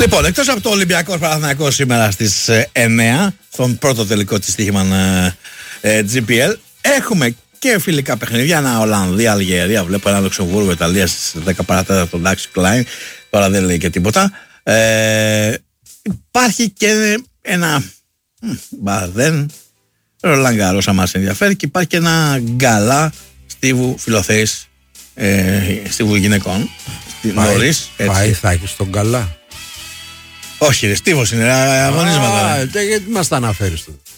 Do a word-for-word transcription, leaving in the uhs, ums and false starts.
Λοιπόν, εκτός από το Ολυμπιακός Παναθηναϊκός σήμερα στις εννιά, στον πρώτο τελικό της Στοίχημαν ε, τζι πι ελ, έχουμε και φιλικά παιχνίδια. Ένα Ολλανδία, Αλγερία, βλέπω ένα Λουξεμβούργο, Ιταλία στις δέκα παρατέταρτο, εντάξει, Κλάιν, τώρα δεν λέει και τίποτα. Ε, υπάρχει και ένα Μπαρδέν, Ρολάν Γκαρός, αν μας ενδιαφέρει, και υπάρχει και ένα γκαλά Στίβου Φιλοθέης, ε, Στίβου γυναικών. Νωρίς, πάει, θα έχει τον γκαλά. Όχι, ρε, Στίβος είναι, αγωνίσματα. Α, γιατί μας τα αναφέρεις του.